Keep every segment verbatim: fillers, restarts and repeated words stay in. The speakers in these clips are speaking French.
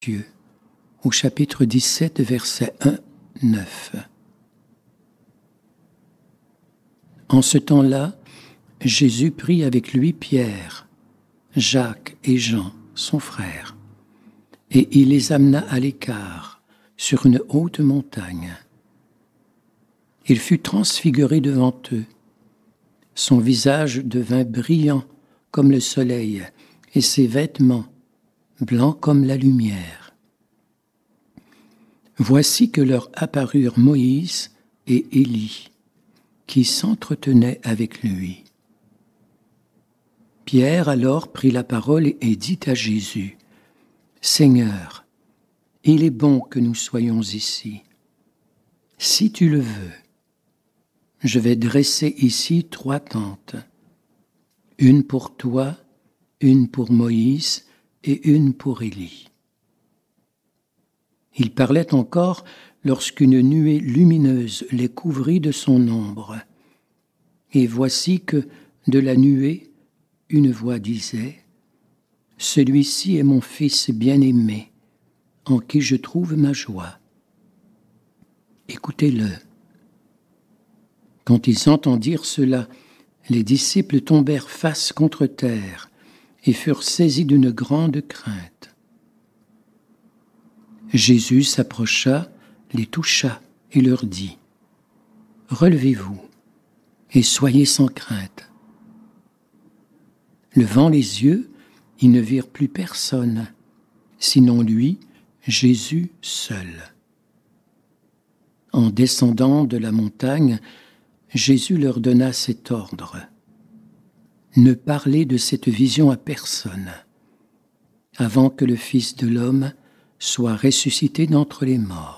Dieu, au chapitre dix-sept, versets un à neuf. En ce temps-là, Jésus prit avec lui Pierre, Jacques et Jean, son frère, et il les amena à l'écart, sur une haute montagne. Il fut transfiguré devant eux. Son visage devint brillant comme le soleil, et ses vêtements blancs comme la lumière. Voici que leur apparurent Moïse et Élie, qui s'entretenaient avec lui. Pierre alors prit la parole et dit à Jésus, « Seigneur, il est bon que nous soyons ici. Si tu le veux, je vais dresser ici trois tentes, une pour toi, une pour Moïse et une pour Élie. » Il parlait encore lorsqu'une nuée lumineuse les couvrit de son ombre. Et voici que, de la nuée, une voix disait, « Celui-ci est mon Fils bien-aimé, en qui je trouve ma joie. Écoutez-le. » Quand ils entendirent cela, les disciples tombèrent face contre terre et furent saisis d'une grande crainte. Jésus s'approcha, les toucha et leur dit, « Relevez-vous et soyez sans crainte. » Levant les yeux, ils ne virent plus personne, sinon lui, Jésus seul. En descendant de la montagne, Jésus leur donna cet ordre. « Ne parlez de cette vision à personne, avant que le Fils de l'homme soit ressuscité d'entre les morts. »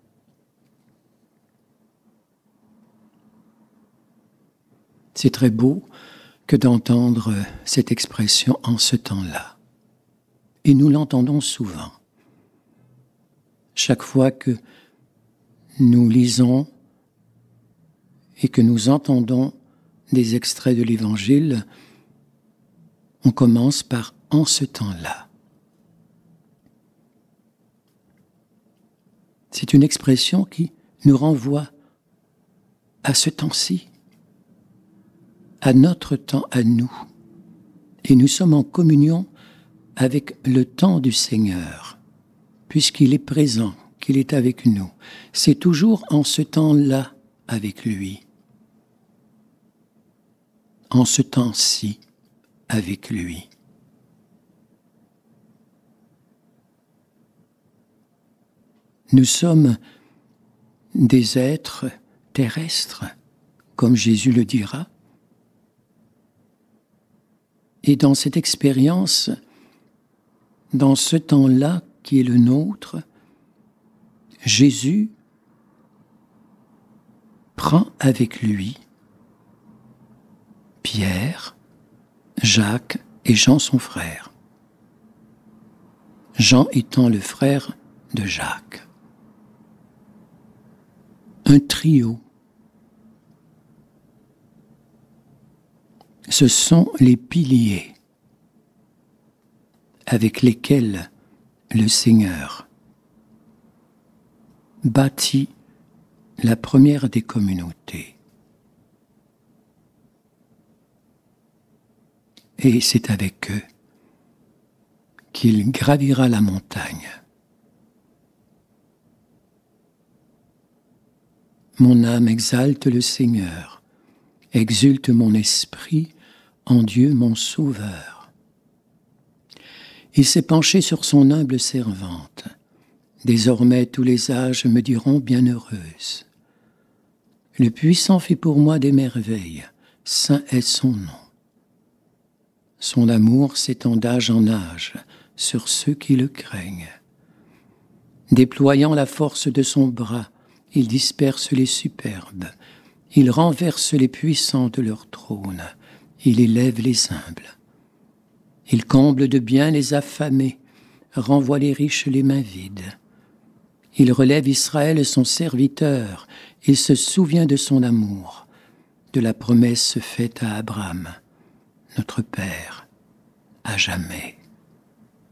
C'est très beau que d'entendre cette expression en ce temps-là. Et nous l'entendons souvent. Chaque fois que nous lisons et que nous entendons des extraits de l'Évangile, on commence par « en ce temps-là ». C'est une expression qui nous renvoie à ce temps-ci, à notre temps à nous. Et nous sommes en communion avec le temps du Seigneur, puisqu'il est présent, qu'il est avec nous. C'est toujours en ce temps-là avec lui. En ce temps-ci avec lui. Nous sommes des êtres terrestres, comme Jésus le dira. Et dans cette expérience, dans ce temps-là qui est le nôtre, Jésus prend avec lui Pierre, Jacques et Jean son frère. Jean étant le frère de Jacques. Un trio. Ce sont les piliers avec lesquels le Seigneur bâtit la première des communautés. Et c'est avec eux qu'il gravira la montagne. Mon âme exalte le Seigneur, exulte mon esprit en Dieu mon Sauveur. Il s'est penché sur son humble servante. Désormais tous les âges me diront bienheureuse. Le Puissant fait pour moi des merveilles, saint est son nom. Son amour s'étend d'âge en âge sur ceux qui le craignent. Déployant la force de son bras, il disperse les superbes, il renverse les puissants de leur trône, il élève les humbles. Il comble de bien les affamés, renvoie les riches les mains vides. Il relève Israël son serviteur, il se souvient de son amour, de la promesse faite à Abraham, notre Père, à jamais.